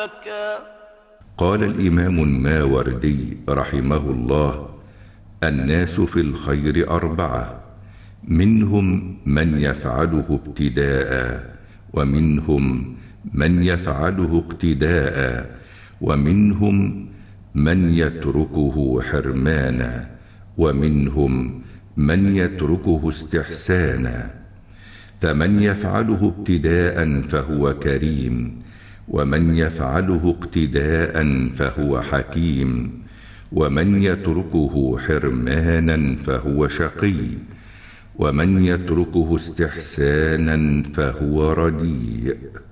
هلاكا. قال الإمام الماوردي رحمه الله: الناس في الخير أربعة، منهم من يفعله ابتداء، ومنهم من يفعله اقتداء، ومنهم من يتركه حرمانا، ومنهم من يتركه استحسانا. فمن يفعله ابتداء فهو كريم، ومن يفعله اقتداء فهو حكيم، ومن يتركه حرمانا فهو شقي، ومن يتركه استحسانا فهو رديء.